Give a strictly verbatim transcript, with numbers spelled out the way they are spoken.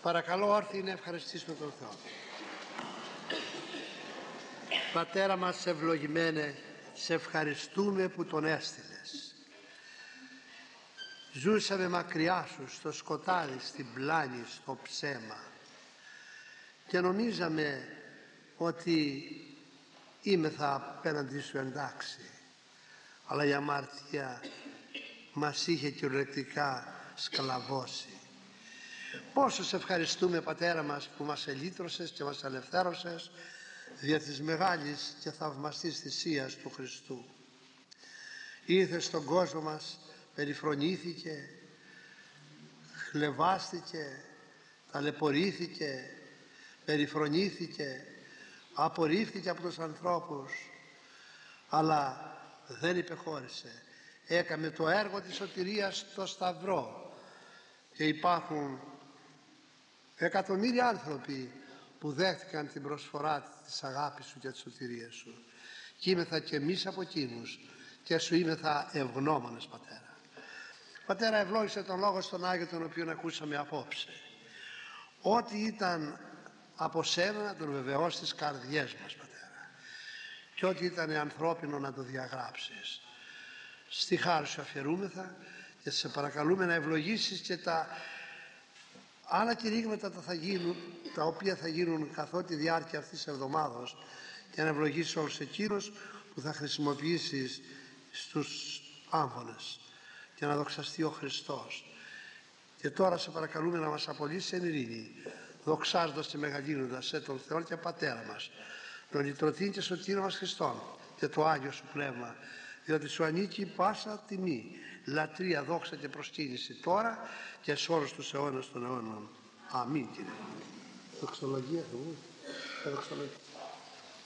Παρακαλώ όρθιοι να ευχαριστήσουμε τον Θεό. Πατέρα μας ευλογημένε, σε ευχαριστούμε που τον έστειλες. Ζούσαμε μακριά σου, στο σκοτάδι, στην πλάνη, στο ψέμα, και νομίζαμε ότι είμεθα απέναντι σου εντάξει, αλλά η αμαρτία μας είχε κυριολεκτικά σκλαβώσει. Πόσο σε ευχαριστούμε, Πατέρα μας, που μας ελύτρωσες και μας ελευθέρωσες δια της μεγάλης και θαυμαστής θυσίας του Χριστού. Ήρθες στον κόσμο μας, περιφρονήθηκε, χλεβάστηκε, ταλαιπωρήθηκε, περιφρονήθηκε, απορρίφθηκε από τους ανθρώπους, αλλά δεν υπεχώρησε. Έκαμε το έργο της σωτηρίας στο Σταυρό, και υπάρχουν εκατομμύρια άνθρωποι που δέχτηκαν την προσφορά της αγάπης σου και της σωτηρίας σου, και είμεθα και εμείς από εκείνους και σου είμεθα ευγνώμονες, Πατέρα. Πατέρα, ευλόγησε τον λόγο στον Άγιο, τον οποίο ακούσαμε απόψε. Ό,τι ήταν από σένα να τον βεβαιώσεις στις καρδιές μας, Πατέρα, και ό,τι ήταν ανθρώπινο να το διαγράψεις. Στη χάρη σου αφιερούμεθα και σε παρακαλούμε να ευλογήσεις και τα άλλα κηρύγματα τα, θα γίνουν, τα οποία θα γίνουν καθ' τη διάρκεια αυτής της εβδομάδος, και να ευλογήσεις όλους εκείνους που θα χρησιμοποιήσεις στους άμφωνες, και να δοξαστεί ο Χριστός. Και τώρα σε παρακαλούμε να μας απολύσεις εν ειρήνη, δοξάζοντας και μεγαλύνοντας σε τον Θεό και Πατέρα μας, τον Λυτρωτήν και Σωτήρα μας Χριστόν, και το Άγιο σου Πνεύμα, διότι σου ανήκει πάσα τιμή, λατρεία, δόξα και προσκύνηση τώρα και σε όλους τους αιώνες των αιώνων. Αμήν, Κύριε. Δοξολογία Θεού. Δοξολογία.